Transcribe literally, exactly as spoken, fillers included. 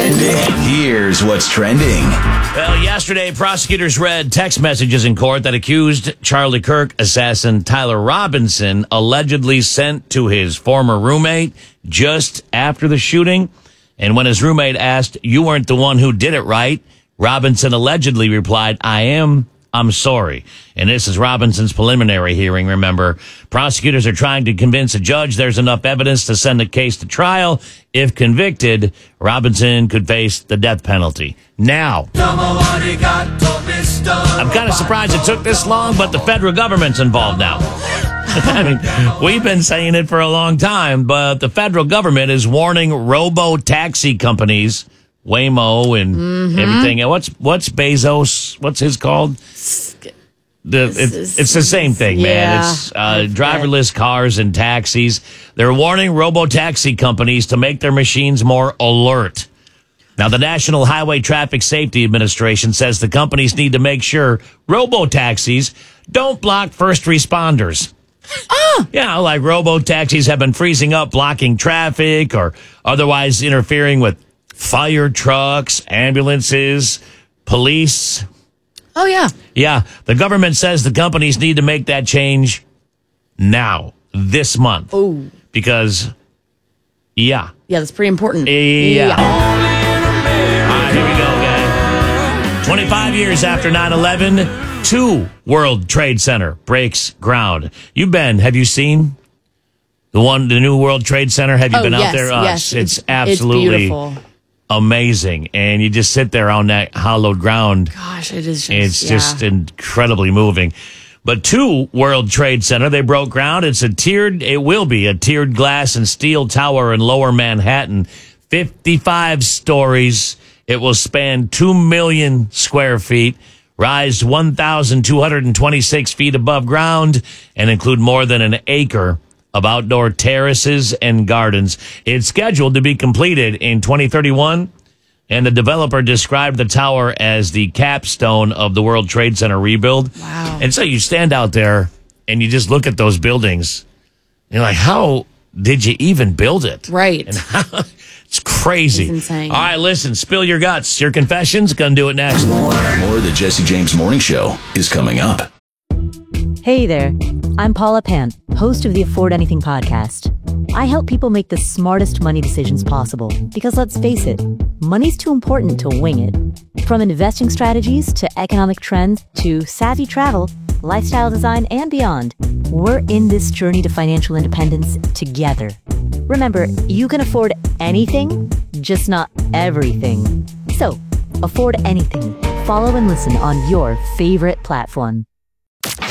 trending? Here's what's trending. Well, yesterday, prosecutors read text messages in court that accused Charlie Kirk assassin Tyler Robinson allegedly sent to his former roommate just after the shooting. And when his roommate asked, "You weren't the one who did it, right?" Robinson allegedly replied, "I am. I'm sorry." And this is Robinson's preliminary hearing. Remember, prosecutors are trying to convince a judge there's enough evidence to send the case to trial. If convicted, Robinson could face the death penalty. Now, I'm kind of surprised it took this long, but the federal government's involved now. I mean, we've been saying it for a long time, but the federal government is warning robo-taxi companies, Waymo and mm-hmm. everything. And what's what's Bezos? What's his called? The it, it's the same thing, yeah, man. It's uh, driverless cars and taxis. They're warning robo-taxi companies to make their machines more alert. Now, the National Highway Traffic Safety Administration says the companies need to make sure robo-taxis don't block first responders. Oh. Yeah, like robo-taxis have been freezing up, blocking traffic, or otherwise interfering with fire trucks, ambulances, police. Oh, yeah. Yeah. The government says the companies need to make that change now, this month. Oh. Because, yeah. Yeah, that's pretty important. Yeah. yeah. All right, here we go, guys. twenty-five years after nine eleven, two World Trade Center breaks ground. You've been, have you seen the one, the new World Trade Center? Have you oh, been yes, out there? Uh, yes. It's, it's absolutely it's beautiful. Amazing. And you just sit there on that hollowed ground. Gosh, it is just, It's yeah. just incredibly moving. But two World Trade Center, they broke ground. It's a tiered, it will be a tiered glass and steel tower in lower Manhattan. fifty-five stories. It will span two million square feet, rise one thousand two hundred twenty-six feet above ground, and include more than an acre of outdoor terraces and gardens. It's scheduled to be completed in twenty thirty-one, and the developer described the tower as the capstone of the World Trade Center rebuild. Wow. And so you stand out there and you just look at those buildings, and you're like, how did you even build it? Right. And how, it's crazy. It's insane. All right, listen, spill your guts. Your confessions, gonna do it next. More of the Jesse James Morning Show is coming up. Hey there, I'm Paula Pant, host of the Afford Anything podcast. I help people make the smartest money decisions possible because, let's face it, money's too important to wing it. From investing strategies to economic trends to savvy travel, lifestyle design, and beyond, we're in this journey to financial independence together. Remember, you can afford anything, just not everything. So, afford anything. Follow and listen on your favorite platform.